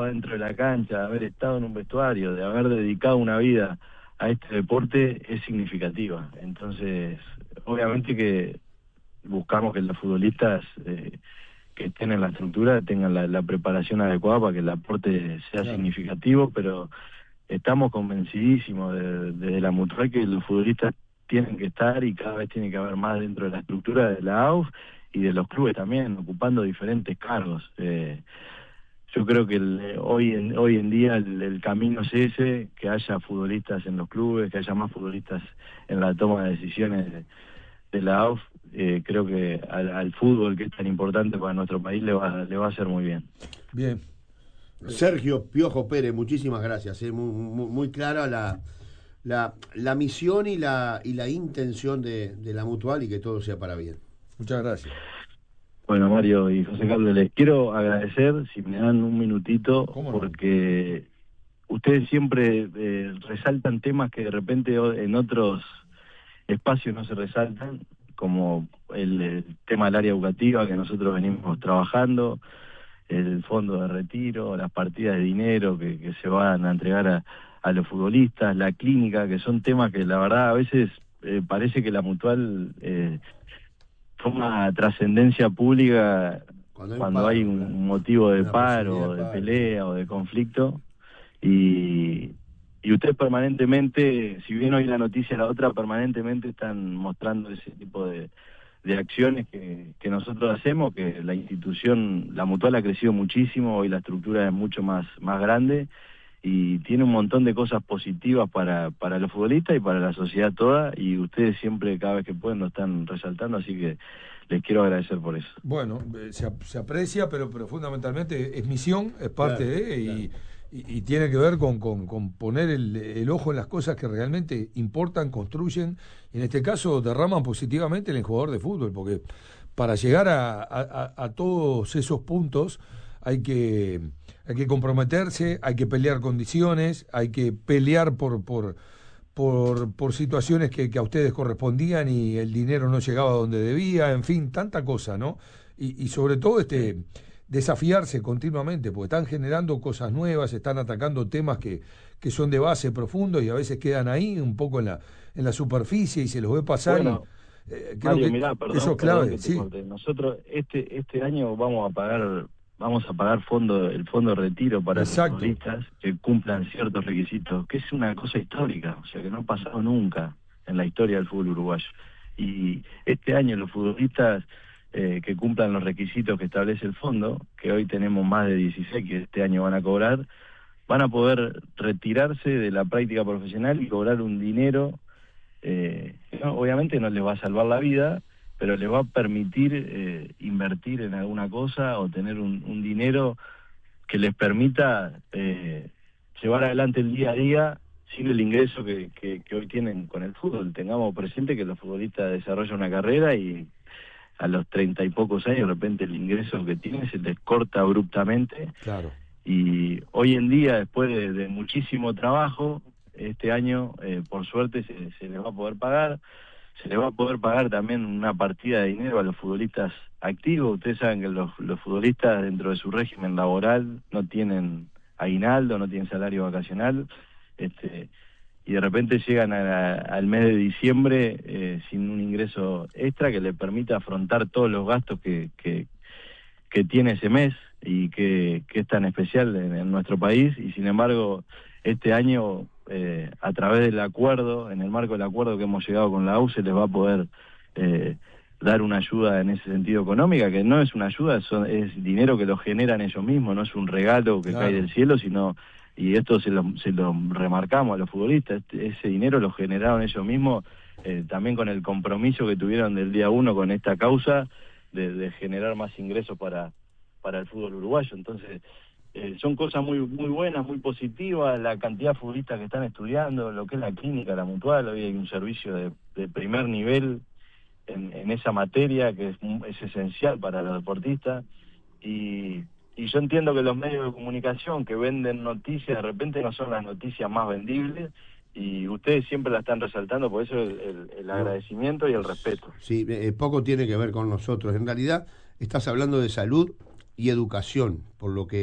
dentro de la cancha, de haber estado en un vestuario, de haber dedicado una vida a este deporte es significativa. Entonces, obviamente que buscamos que los futbolistas que estén en la estructura tengan la preparación adecuada para que el aporte sea significativo, pero estamos convencidísimos desde la Mutual que los futbolistas tienen que estar y cada vez tiene que haber más dentro de la estructura de la AUF y de los clubes también, ocupando diferentes cargos. Yo creo que hoy en día el camino es ese, que haya futbolistas en los clubes, que haya más futbolistas en la toma de decisiones de la AUF. Creo que al fútbol, que es tan importante para nuestro país, le va a hacer muy bien. Bien. Sergio Piojo Pérez, muchísimas gracias. Muy clara la misión y la intención de la Mutual, y que todo sea para bien. Muchas gracias. Bueno, Mario y José Carlos, les quiero agradecer, si me dan un minutito, porque ustedes siempre resaltan temas que de repente en otros espacios no se resaltan, como el tema del área educativa que nosotros venimos trabajando, el fondo de retiro, las partidas de dinero que se van a entregar a los futbolistas, la clínica, que son temas que la verdad a veces parece que la Mutual toma trascendencia pública cuando hay un motivo de paro, de pelea o de conflicto, y ustedes permanentemente, si bien hoy la noticia es la otra, permanentemente están mostrando ese tipo de acciones que nosotros hacemos, que la institución, la Mutual ha crecido muchísimo, hoy la estructura es mucho más grande y tiene un montón de cosas positivas para los futbolistas y para la sociedad toda, y ustedes siempre, cada vez que pueden, lo están resaltando, así que les quiero agradecer por eso. Bueno, se aprecia, pero fundamentalmente es misión, es parte y tiene que ver con poner el ojo en las cosas que realmente importan, construyen, y en este caso derraman positivamente en el jugador de fútbol, porque para llegar a todos esos puntos hay que comprometerse, hay que pelear condiciones, hay que pelear por situaciones que a ustedes correspondían y el dinero no llegaba donde debía, en fin, tanta cosa, ¿no? Y sobre todo desafiarse continuamente, porque están generando cosas nuevas, están atacando temas que son de base profundo y a veces quedan ahí un poco en la superficie y se los ve pasar. Bueno, creo Mario, que mirá, eso es clave. que Sí. nosotros este año vamos a pagar el fondo de retiro para los futbolistas que cumplan ciertos requisitos, que es una cosa histórica, o sea, que no ha pasado nunca en la historia del fútbol uruguayo. Y este año los futbolistas que cumplan los requisitos que establece el fondo, que hoy tenemos más de 16 que este año van a cobrar, van a poder retirarse de la práctica profesional y cobrar un dinero, obviamente no les va a salvar la vida, pero les va a permitir invertir en alguna cosa o tener un dinero que les permita llevar adelante el día a día sin el ingreso que hoy tienen con el fútbol. Tengamos presente que los futbolistas desarrollan una carrera y a los 30 y pocos años de repente el ingreso que tienen se les corta abruptamente. Claro. Y hoy en día, después de muchísimo trabajo, este año por suerte se les va a poder pagar. Se le va a poder pagar también una partida de dinero a los futbolistas activos. Ustedes saben que los futbolistas dentro de su régimen laboral no tienen aguinaldo, no tienen salario vacacional, y de repente llegan al mes de diciembre sin un ingreso extra que le permita afrontar todos los gastos que tiene ese mes y que es tan especial en nuestro país. Y sin embargo, este año, a través del acuerdo, en el marco del acuerdo que hemos llegado con la AUF, se les va a poder dar una ayuda en ese sentido económica, que no es una ayuda, es dinero que lo generan ellos mismos, no es un regalo que cae del cielo, sino, y esto se lo remarcamos a los futbolistas, ese dinero lo generaron ellos mismos, también con el compromiso que tuvieron del día 1 con esta causa, de generar más ingresos para el fútbol uruguayo. Entonces, son cosas muy muy buenas, muy positivas, la cantidad de futbolistas que están estudiando, lo que es la clínica, la Mutual, hoy hay un servicio de primer nivel en esa materia que es esencial para los deportistas, y yo entiendo que los medios de comunicación que venden noticias de repente no son las noticias más vendibles, y ustedes siempre la están resaltando, por eso el agradecimiento y el respeto. Sí, poco tiene que ver con nosotros, en realidad estás hablando de salud y educación, por lo que